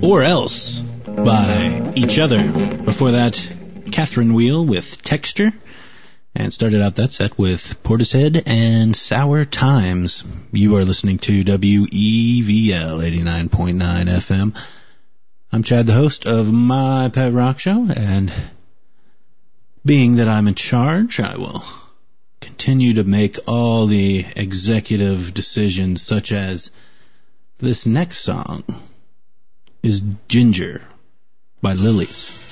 Or Else by Each Other. Before that, Catherine Wheel with Texture. And started out that set with Portishead and Sour Times. You are listening to WEVL 89.9 FM. I'm Chad, the host of My Pet Rock Show, and being that I'm in charge, I will continue to make all the executive decisions, such as this next song is Ginger by Lily.